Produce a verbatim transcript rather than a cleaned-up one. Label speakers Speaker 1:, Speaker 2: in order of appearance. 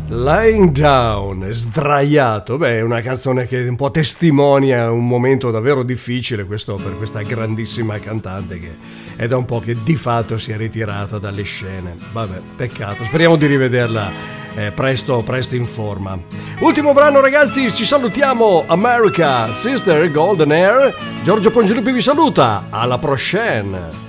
Speaker 1: Lying Down, sdraiato. Beh, è una canzone che un po' testimonia un momento davvero difficile questo per questa grandissima cantante che è da un po' che di fatto si è ritirata dalle scene. Vabbè, peccato, speriamo di rivederla eh, presto, presto in forma. Ultimo brano, ragazzi, ci salutiamo. America, Sister, Golden Air. Giorgio Pongilupi vi saluta, alla prochaine.